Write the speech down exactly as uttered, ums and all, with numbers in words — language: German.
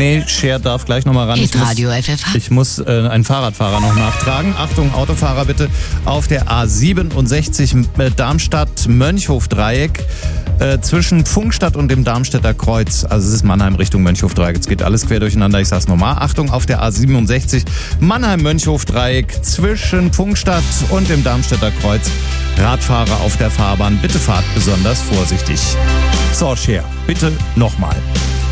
Nee, Cher darf gleich nochmal ran. Ich muss, Radio F F H. ich muss äh, einen Fahrradfahrer noch nachtragen. Achtung, Autofahrer bitte. Auf der A siebenundsechzig äh, Darmstadt-Mönchhof-Dreieck äh, zwischen Pfungstadt und dem Darmstädter Kreuz. Also es ist Mannheim Richtung Mönchhof-Dreieck. Es geht alles quer durcheinander. Ich sag's nochmal. Achtung, auf der A siebenundsechzig Mannheim-Mönchhof-Dreieck zwischen Pfungstadt und dem Darmstädter Kreuz. Radfahrer auf der Fahrbahn, bitte fahrt besonders vorsichtig. So, Cher, bitte nochmal.